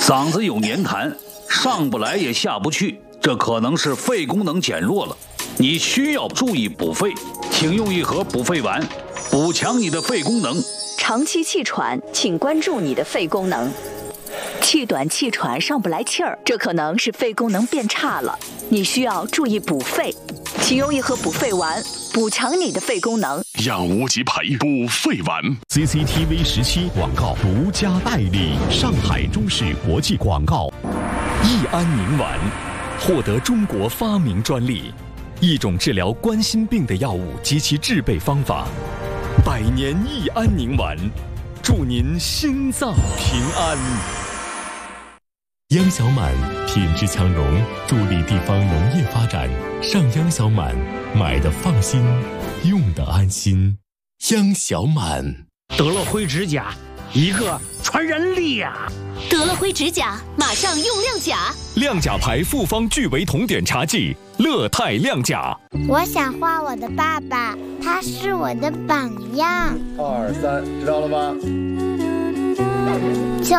嗓子有黏痰，上不来也下不去，这可能是肺功能减弱了。你需要注意补肺，请用一盒补肺丸，补强你的肺功能。 长期气喘，请关注你的肺功能。气短气喘上不来气儿，这可能是肺功能变差了，你需要注意补肺，请用一盒补肺丸，补强你的肺功能。 养无极培补肺丸。 CCTV 17广告独家代理，上海中视国际广告。 益安宁丸获得中国发明专利，一种治疗冠心病的药物及其制备方法。百年益安宁丸，祝您心脏平安。 央小满品质强融，助力地方农业发展。上央小满，买的放心，用的安心。央小满。 得了灰指甲，一个传染力呀！ 得了灰指甲，马上用亮甲。 亮甲牌复方聚维酮碘茶剂，乐泰亮甲。 我想画我的爸爸，他是我的榜样。 2、3，知道了吗？ 就